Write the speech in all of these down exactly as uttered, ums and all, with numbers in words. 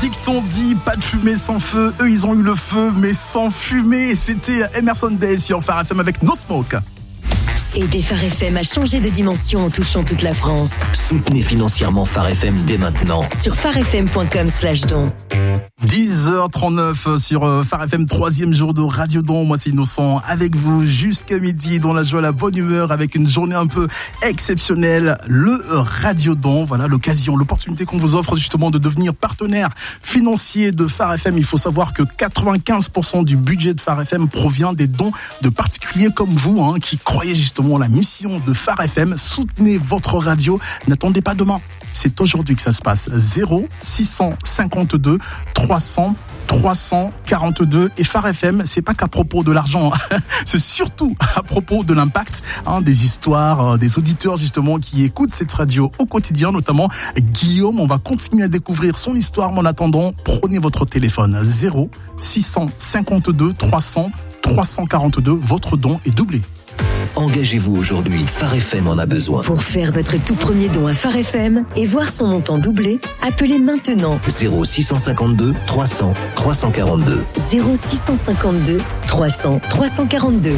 dicton dit pas de fumée sans feu. Eux, ils ont eu le feu, mais sans fumée. C'était Emerson Day sur Phare F M avec No Smoke. Aidez Phare F M à changer de dimension en touchant toute la France. Soutenez financièrement Phare F M dès maintenant. Sur pharefm.com slash don. dix heures trente-neuf sur Phare F M, troisième jour de Radio Don. Moi, c'est Innocent avec vous jusqu'à midi, dans la joie, la bonne humeur, avec une journée un peu exceptionnelle. Le Radio Don, voilà l'occasion, l'opportunité qu'on vous offre justement de devenir partenaire financier de Phare F M. Il faut savoir que quatre-vingt-quinze pour cent du budget de Phare F M provient des dons de particuliers comme vous, hein, qui croyez justement la mission de Phare F M. Soutenez votre radio. N'attendez pas demain. C'est aujourd'hui que ça se passe. zéro six cent cinquante-deux trois cents trois cent quarante-deux. Et Phare F M, c'est pas qu'à propos de l'argent, hein. C'est surtout à propos de l'impact, hein, des histoires, euh, des auditeurs justement qui écoutent cette radio au quotidien, notamment Guillaume. On va continuer à découvrir son histoire, mais en attendant, prenez votre téléphone. zéro six cent cinquante-deux trois cents trois cent quarante-deux. Votre don est doublé. Engagez-vous aujourd'hui, Phare F M en a besoin. Pour faire votre tout premier don à Phare F M et voir son montant doublé, appelez maintenant zéro six cent cinquante-deux trois cents trois cent quarante-deux. zéro six cent cinquante-deux trois cents trois cent quarante-deux.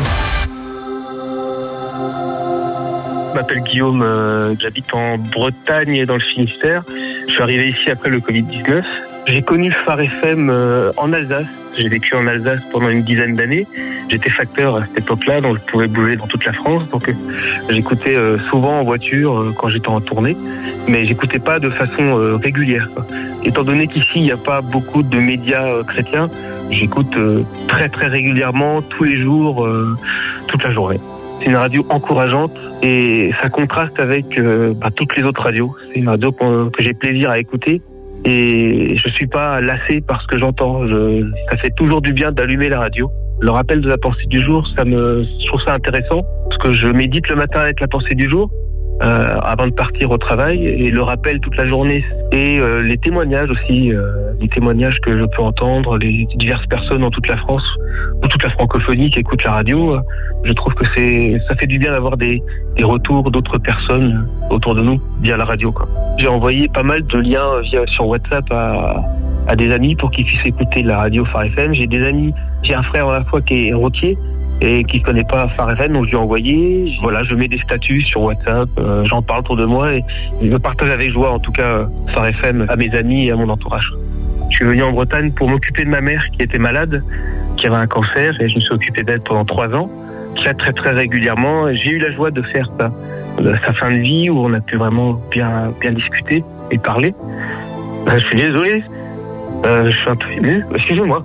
Je m'appelle Guillaume, euh, j'habite en Bretagne et dans le Finistère. Je suis arrivé ici après le covid dix-neuf. J'ai connu Phare F M euh, en Alsace. J'ai vécu en Alsace pendant une dizaine d'années. J'étais facteur à cette époque-là, donc je pouvais bouger dans toute la France. Donc euh, j'écoutais euh, souvent en voiture euh, quand j'étais en tournée, mais j'écoutais pas de façon euh, régulière, quoi. Étant donné qu'ici il n'y a pas beaucoup de médias euh, chrétiens, j'écoute euh, très très régulièrement, tous les jours, euh, toute la journée. C'est une radio encourageante et ça contraste avec euh, bah, toutes les autres radios. C'est une radio que, que j'ai plaisir à écouter. Et je suis pas lassé par ce que j'entends. Je, ça fait toujours du bien d'allumer la radio. Le rappel de la pensée du jour, ça me, je trouve ça intéressant parce que je médite le matin avec la pensée du jour euh, avant de partir au travail et le rappel toute la journée et euh, les témoignages aussi, euh, les témoignages que je peux entendre, les diverses personnes dans toute la France ou toute la francophonie qui écoutent la radio. Euh, je trouve que c'est, ça fait du bien d'avoir des, des retours d'autres personnes autour de nous via la radio, quoi. J'ai envoyé pas mal de liens via sur WhatsApp à, à des amis pour qu'ils puissent écouter la radio Phare F M. J'ai des amis, j'ai un frère à la fois qui est routier et qui ne connaît pas Phare F M, donc je lui ai envoyé. Voilà, je mets des statuts sur WhatsApp, euh, j'en parle autour de moi et je partage avec joie en tout cas Phare F M à mes amis et à mon entourage. Je suis venu en Bretagne pour m'occuper de ma mère qui était malade, qui avait un cancer et je me suis occupé d'elle pendant trois ans, très très très régulièrement. J'ai eu la joie de faire ça, de sa fin de vie où on a pu vraiment bien bien discuter et parler. Euh, je suis désolé, euh, je suis un peu ému, excusez-moi.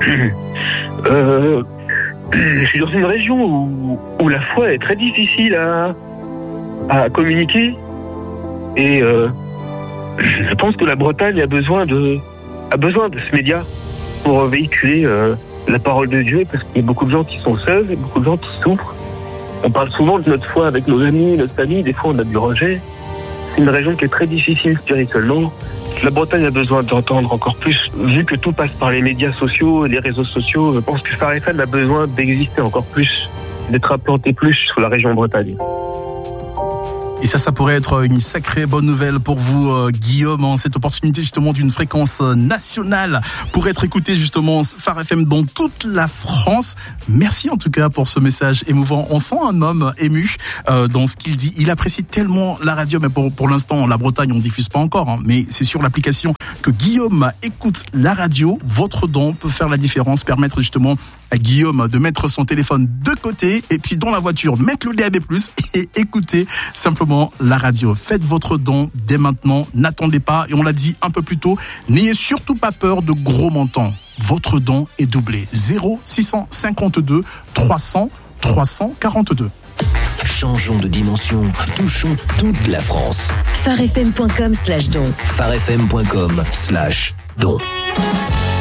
euh, je suis dans une région où, où la foi est très difficile à, à communiquer et euh, je pense que la Bretagne a besoin de a besoin de ce média pour véhiculer euh, la parole de Dieu, parce qu'il y a beaucoup de gens qui sont seuls et beaucoup de gens qui souffrent. On parle souvent de notre foi avec nos amis, notre famille, des fois on a du rejet. C'est une région qui est très difficile spirituellement. La Bretagne a besoin d'entendre encore plus, vu que tout passe par les médias sociaux et les réseaux sociaux. Je pense que Phare F M a besoin d'exister encore plus, d'être implanté plus sur la région Bretagne. Et ça, ça pourrait être une sacrée bonne nouvelle pour vous, euh, Guillaume, hein, cette opportunité justement d'une fréquence nationale pour être écouté justement Phare F M dans toute la France. Merci en tout cas pour ce message émouvant. On sent un homme ému euh, dans ce qu'il dit. Il apprécie tellement la radio, mais pour, pour l'instant, la Bretagne, on diffuse pas encore, hein, mais c'est sur l'application que Guillaume écoute la radio. Votre don peut faire la différence, permettre justement à Guillaume de mettre son téléphone de côté et puis dans la voiture mettre le D A B plus et écouter simplement la radio. Faites votre don dès maintenant, n'attendez pas, et on l'a dit un peu plus tôt, n'ayez surtout pas peur de gros montants. Votre don est doublé. zéro six cent cinquante-deux trois cents trois cent quarante-deux. Changeons de dimension, touchons toute la France. pharefm.com slash don. pharefm.com slash don.